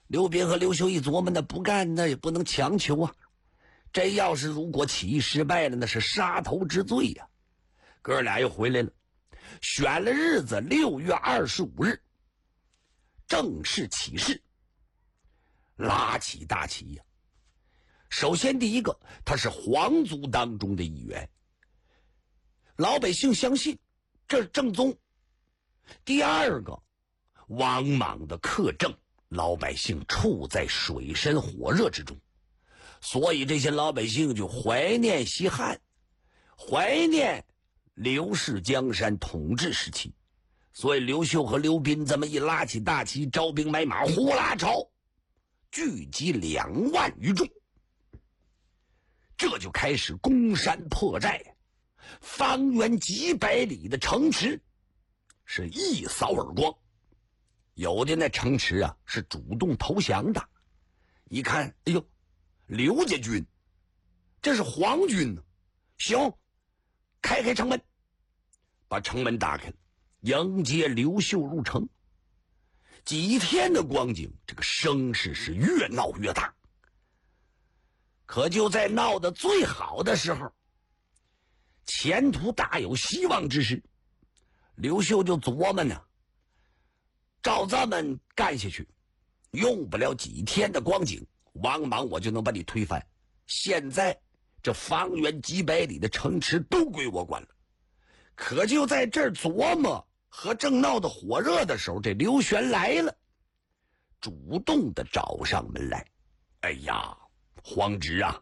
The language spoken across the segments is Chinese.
刘斌和刘秀一琢磨，那不干那也不能强求啊。这要是如果起义失败了，那是杀头之罪呀。哥俩又回来了，选了日子6月25日，正式起事，拉起大旗呀。首先第一个，他是皇族当中的一员，老百姓相信这是正宗。第二个，王莽的克政，老百姓处在水深火热之中，所以这些老百姓就怀念西汉，怀念刘氏江山统治时期。所以刘秀和刘斌这么一拉起大旗，招兵买马，呼啦朝，聚集2万余众，这就开始攻山破寨，方圆几百里的城池是一扫而光。有的那城池啊是主动投降的，一看，哎呦，刘家军，这是皇军呢，行，开城门，把城门打开了，迎接刘秀入城。几天的光景，这个声势是越闹越大。可就在闹得最好的时候，前途大有希望之时，刘秀就琢磨呢，照这么干下去，用不了几天的光景，王莽我就能把你推翻。现在这方圆几百里的城池都归我管了。可就在这儿琢磨和正闹得火热的时候，这刘玄来了，主动的找上门来。哎呀，皇侄啊，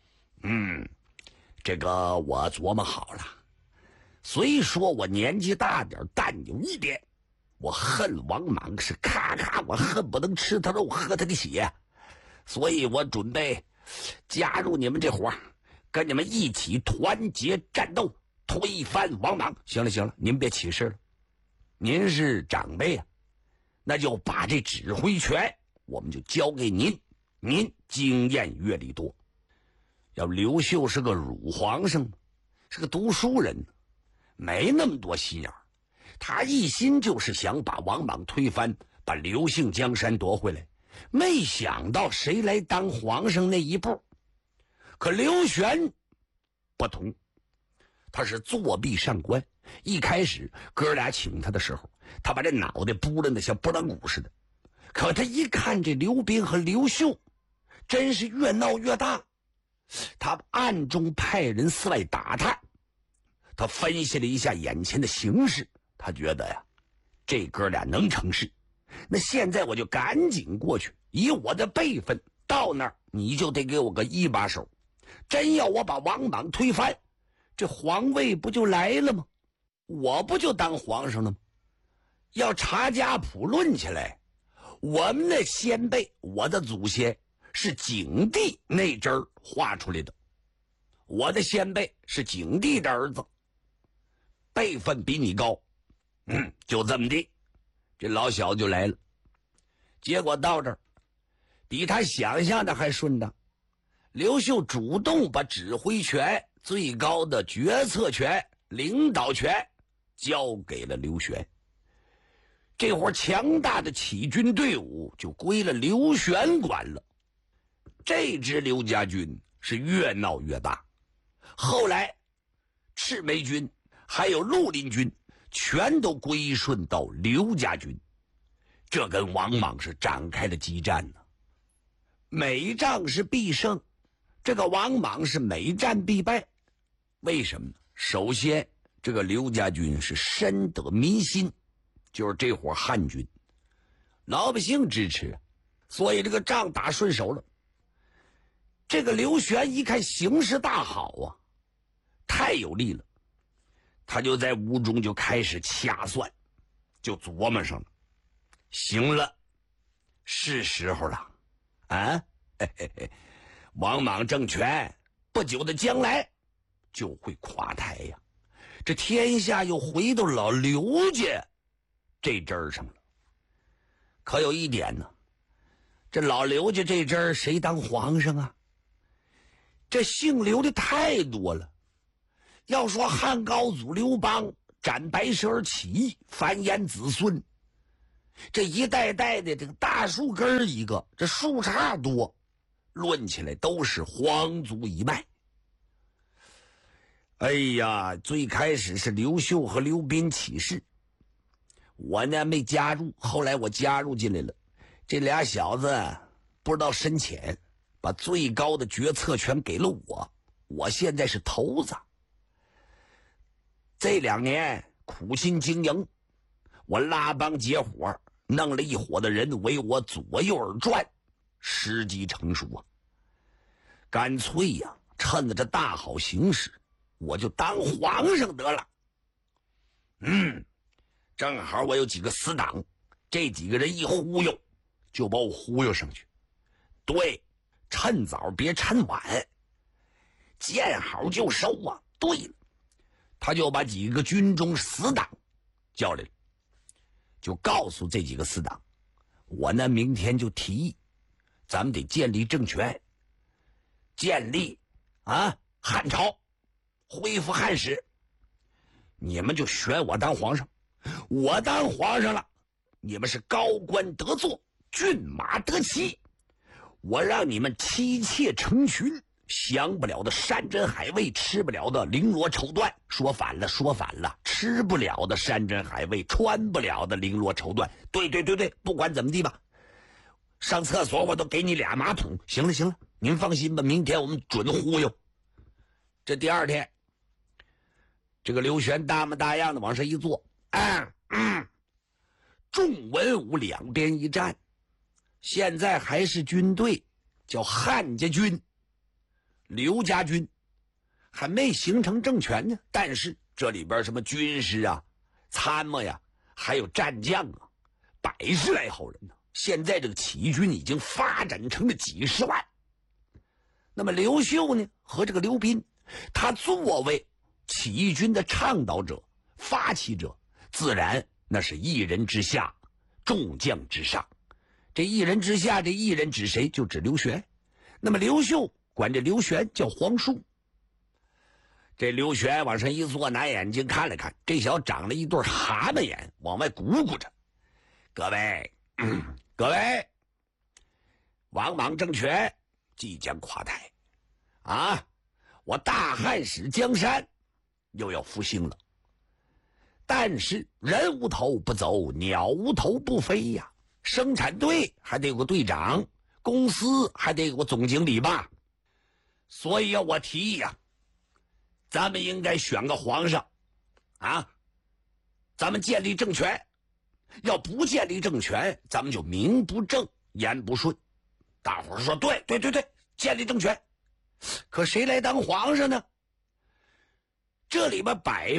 这个我琢磨好了，虽说我年纪大点，但有一点，我恨王莽是咔咔，我恨不能吃他肉喝他的血，所以我准备加入你们这伙，跟你们一起团结战斗，推翻王莽。行了行了，您别起事了，您是长辈啊，那就把这指挥权我们就交给您，您经验阅历多。要刘秀是个乳皇上，是个读书人，没那么多心眼儿，他一心就是想把王莽推翻，把刘姓江山夺回来。没想到谁来当皇上那一步。可刘玄不同，他是作弊上官。一开始哥俩请他的时候，他把这脑袋拨了那像拨浪鼓似的。可他一看这刘斌和刘秀真是越闹越大，他暗中派人四外打探。他分析了一下眼前的形势，他觉得呀，这哥俩能成事。那现在我就赶紧过去，以我的辈分到那儿，你就得给我个一把手。真要我把王莽推翻，这皇位不就来了吗？我不就当皇上了吗？要查家谱论起来，我们的先辈，我的祖先是景帝那阵儿画出来的，我的先辈是景帝的儿子，辈分比你高。就这么的，这老小子就来了。结果到这儿比他想象的还顺当，刘秀主动把指挥权、最高的决策权、领导权交给了刘玄。这会儿强大的起军队伍就归了刘玄管了。这支刘家军是越闹越大，后来赤眉军还有绿林军全都归顺到刘家军，这跟王莽是展开了激战呢。每仗是必胜，这个王莽是每战必败。为什么呢？首先这个刘家军是深得民心，就是这伙汉军老百姓支持，所以这个仗打顺手了。这个刘玄一看形势大好啊，太有利了，他就在屋中就开始掐算，就琢磨上了。行了，是时候了啊！王莽政权不久的将来就会垮台呀，这天下又回到老刘家这阵儿上了。可有一点呢，这老刘家这阵儿谁当皇上啊？这姓刘的太多了。要说汉高祖刘邦斩白蛇而起义，繁衍子孙， 这一代代的这个大树根一个，这树杈多，论起来都是皇族一脉。哎呀，最开始是刘秀和刘斌起事，我呢没加入，后来我加入进来了。这俩小子不知道深浅，把最高的决策权给了我，我现在是头子。这2年苦心经营，我拉帮结伙，弄了一伙的人为我左右而转，时机成熟啊！干脆呀，趁着这大好形势，我就当皇上得了。正好我有几个死党，这几个人一忽悠，就把我忽悠上去。对，趁早别趁晚，见好就收啊。对了，他就把几个军中死党叫来了，就告诉这几个死党，我呢明天就提议，咱们得建立政权，建立汉朝，恢复汉室。你们就选我当皇上，我当皇上了，你们是高官得坐，骏马得骑，我让你们妻妾成群，享不了的山珍海味，吃不了的绫罗绸缎。说反了，吃不了的山珍海味，穿不了的绫罗绸缎。对，不管怎么地吧，上厕所我都给你俩马桶。行了，您放心吧，明天我们准忽悠。这第2天，这个刘玄大模大样的往上一坐，众文武两边一站，现在还是军队，叫汉家军、刘家军，还没形成政权呢。但是这里边什么军师啊、参谋呀，还有战将啊，100来号人呢。现在这个起义军已经发展成了几十万。那么刘秀呢和这个刘斌，他作为起义军的倡导者、发起者，自然那是一人之下，众将之上。这一人之下，这一人指谁？就指刘玄。那么刘秀管这刘玄叫皇叔。这刘玄往上一坐，拿眼睛看了看，这小长了一对蛤蟆眼，往外鼓鼓着。各位，王莽政权即将垮台啊！我大汉使江山又要复兴了。但是人无头不走，鸟无头不飞呀。生产队还得有个队长，公司还得有个总经理吧。所以我提议咱们应该选个皇上咱们建立政权。要不建立政权，咱们就名不正言不顺。大伙儿说对，建立政权。可谁来当皇上呢？这里边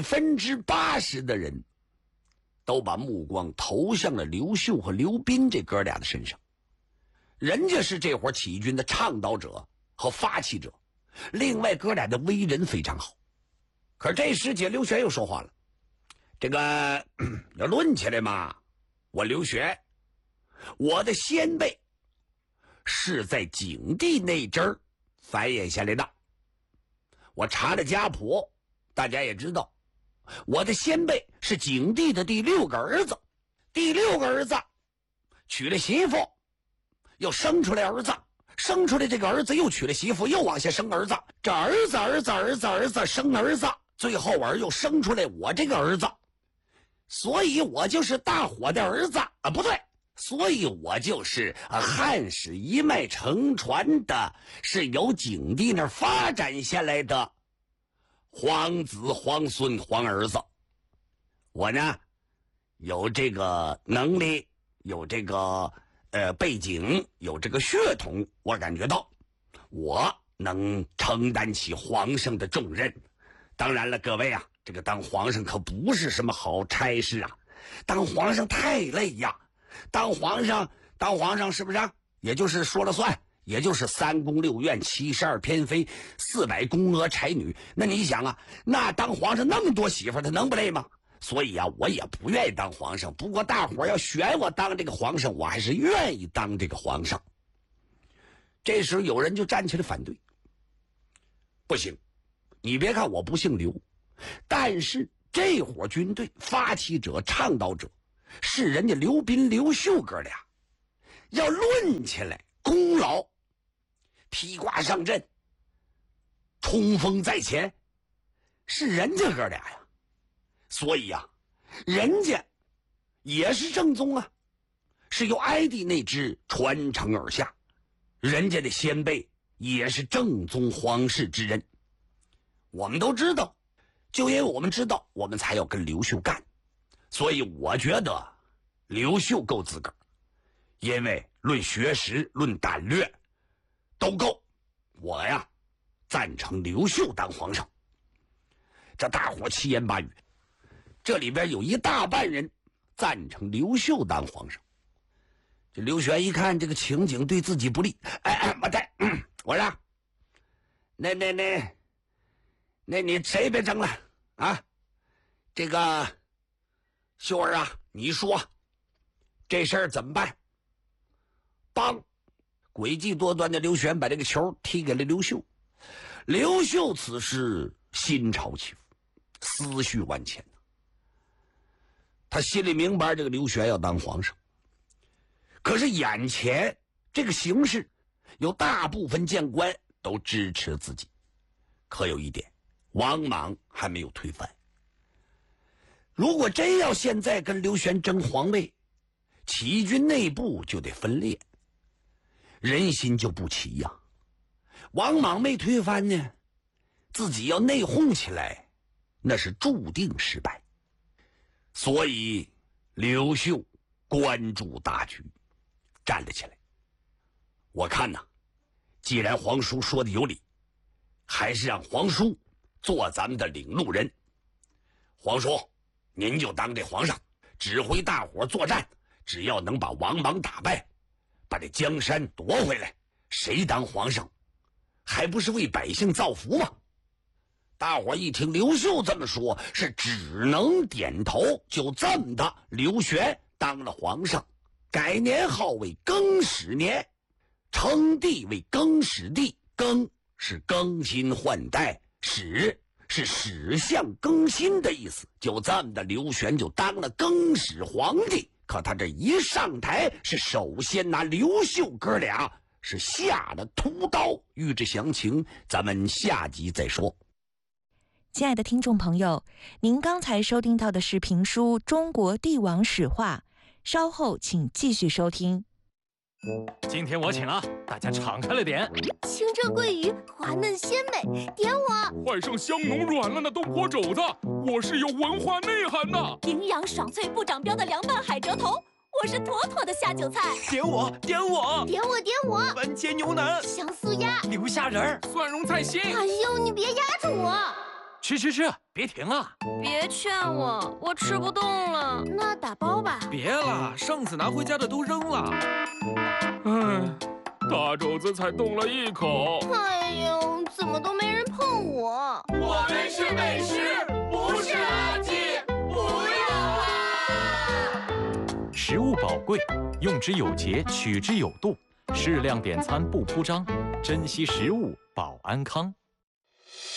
80%的人都把目光投向了刘秀和刘斌这哥俩的身上。人家是这伙起义军的倡导者和发起者，另外哥俩的为人非常好。可是这时节刘玄又说话了，这个要论起来嘛，我刘玄，我的先辈是在景帝那阵儿繁衍下来的。我查了家谱，大家也知道，我的先辈是景帝的第6个儿子，第6个儿子娶了媳妇，又生出来儿子，生出来这个儿子又娶了媳妇，又往下生儿子，这儿子生儿子，最后又生出来我这个儿子。所以我就是大伙的儿子不对，所以我就是汉室一脉承传的，是由景帝那儿发展下来的皇子、皇孙、皇儿子。我呢有这个能力，有这个背景，有这个血统，我感觉到我能承担起皇上的重任。当然了，各位这个当皇上可不是什么好差事当皇上太累呀。当皇上是不是也就是说了算，也就是3宫6院72偏妃400宫娥才女。那你想那当皇上那么多媳妇他能不累吗？所以我也不愿意当皇上。不过大伙要选我当这个皇上，我还是愿意当这个皇上。这时候有人就站起来反对，不行，你别看我不姓刘，但是这伙军队发起者、倡导者是人家刘斌、刘秀哥俩。要论起来功劳，披挂上阵，冲锋在前，是人家哥俩呀。所以呀，人家也是正宗啊，是由哀帝那支传承而下，人家的先辈也是正宗皇室之人。我们都知道，就因为我们知道，我们才要跟刘秀干。所以我觉得刘秀够资格，因为论学识、论胆略都够。我呀，赞成刘秀当皇上。这大伙七言八语，这里边有一大半人赞成刘秀当皇上。这刘玄一看这个情景对自己不利，我在，我说，那你谁别争了啊？这个秀儿啊，你说这事儿怎么办？帮诡计多端的刘玄把这个球踢给了刘秀。刘秀此时心潮起伏，思绪万千。他心里明白这个刘玄要当皇上，可是眼前这个形势，有大部分谏官都支持自己。可有一点，王莽还没有推翻。如果真要现在跟刘玄争皇位，起义军内部就得分裂，人心就不齐呀。王莽没推翻呢，自己要内讧起来，那是注定失败。所以刘秀关注大局，站了起来。我看呐，既然皇叔说的有理，还是让皇叔做咱们的领路人。皇叔，您就当这皇上，指挥大伙作战，只要能把王莽打败，把这江山夺回来，谁当皇上还不是为百姓造福吗？大伙一听刘秀这么说，是只能点头。就这么的，刘玄当了皇上，改年号为更始年，称帝为更始帝。更是更新换代，始是始相更新的意思。就这么的，刘玄就当了更始皇帝。可他这一上台，是首先拿刘秀哥俩是下了屠刀。欲知详情，咱们下集再说。 亲爱的听众朋友，您刚才收听到的是评书《中国帝王史话》，稍后请继续收听。 今天我请了，大家敞开了点。 清蒸桂鱼滑嫩鲜美，点我； 换上香浓软烂的东坡肘子，我是有文化内涵的。 营养爽脆不长膘的凉拌海蜇头，我是妥妥的下酒菜。 点我，点我， 点我，点我！ 番茄牛腩， 香酥鸭， 牛虾仁儿， 蒜蓉菜心。 哎呦，你别压着我！ 吃，别停了！ 别劝我，我吃不动了。 那打包吧。 别了，上次拿回家的都扔了。 大肘子才动了一口。 哎呦，怎么都没人碰我？ 我们是美食，不是垃圾，不要啊！ 食物宝贵，用之有节，取之有度，适量点餐不铺张，珍惜食物保安康。